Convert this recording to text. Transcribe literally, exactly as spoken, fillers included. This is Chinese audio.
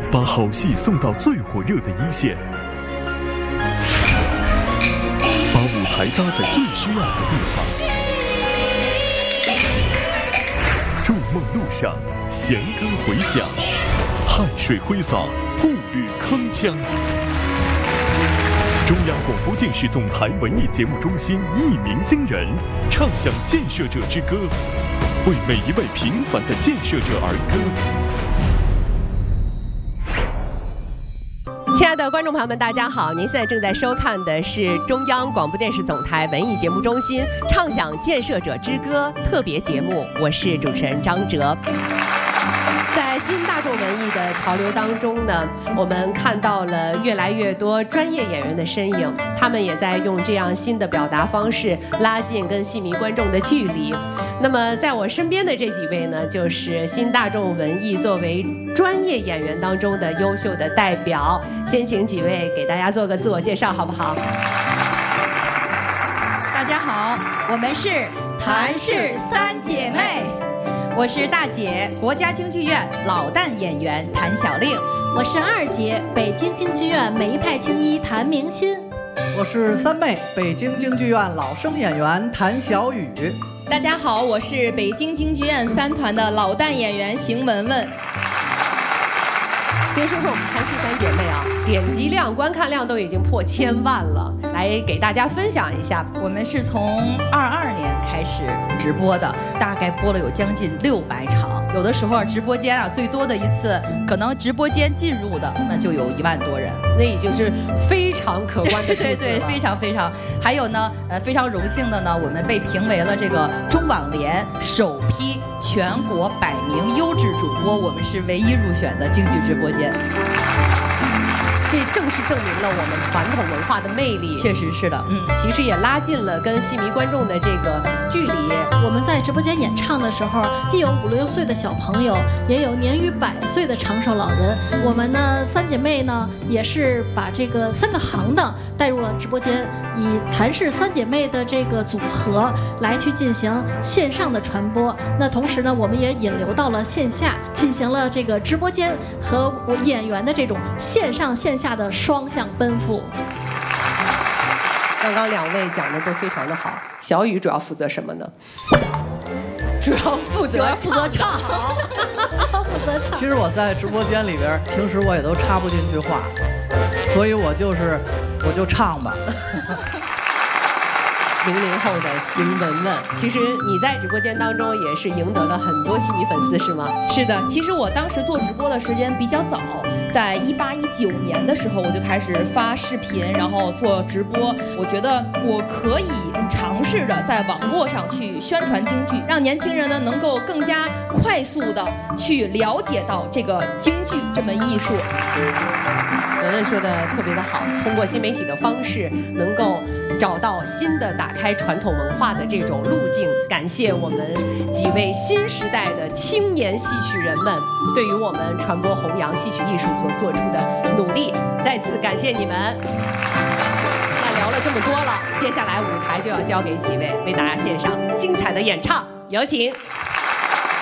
把好戏送到最火热的一线，把舞台搭在最需要的地方。筑梦路上，弦歌回响，汗水挥洒，步履铿锵。中央广播电视总台文艺节目中心一鸣惊人，唱响建设者之歌，为每一位平凡的建设者而歌。 亲爱的观众朋友们，大家好！您现在正在收看的是中央广播电视总台文艺节目中心唱响建设者之歌特别节目，我是主持人张哲。在新大众文艺的潮流当中呢，我们看到了越来越多专业演员的身影，他们也在用这样新的表达方式拉近跟戏迷观众的距离。那么在我身边的这几位呢，就是新大众文艺作为专业演员当中的优秀的代表。先请几位给大家做个自我介绍好不好？ 大家好，我们是谭氏三姐妹。我是大姐，国家京剧院老旦演员谭小令。 我是二姐，北京京剧院梅派青衣谭明欣。 我是三妹，北京京剧院老生演员谭小雨。 大家好，我是北京京剧院三团的老旦演员邢雯雯。 先说说我们谭氏三姐妹啊，点击量、观看量都已经破千万了，来给大家分享一下。 我们是从二二年开始直播的，大概播了有将近六百场。有的时候直播间啊，最多的一次可能直播间进入的那就有一万多人， 那已经是非常可观的数字了。 对对，非常非常。还有呢，呃，非常荣幸的呢，我们被评为了这个中网联首批全国百名优质主播，我们是唯一入选的京剧直播间。 这正是证明了我们传统文化的魅力。 确实是的， 嗯，其实也拉近了跟戏迷观众的这个距离。 我们在直播间演唱的时候，既有五六岁的小朋友，也有年逾百岁的长寿老人。我们呢，三姐妹呢，也是把这个三个行当带入了直播间，以谭氏三姐妹的这个组合来去进行线上的传播。那同时呢，我们也引流到了线下，进行了这个直播间和演员的这种线上线下的双向奔赴。 刚刚两位讲的都非常的好，小雨主要负责什么呢？主要负责负责唱， 负责唱。 其实我在直播间里边，平时我也都插不进去话，所以我就是我就唱吧。 零零后的邢雯雯，其实你在直播间当中也是赢得了很多戏迷粉丝，是吗？ 是的，其实我当时做直播的时间比较早，在一八一九年的时候我就开始发视频，然后做直播。我觉得我可以尝试着在网络上去宣传京剧，让年轻人呢能够更加快速的去了解到这个京剧这门艺术。 雯雯说的特别的好，通过新媒体的方式，能够找到新的打开传统文化的这种路径。感谢我们几位新时代的青年戏曲人们对于我们传播弘扬戏曲艺术所做出的努力，再次感谢你们。那聊了这么多了，接下来舞台就要交给几位为大家献上精彩的演唱，有请。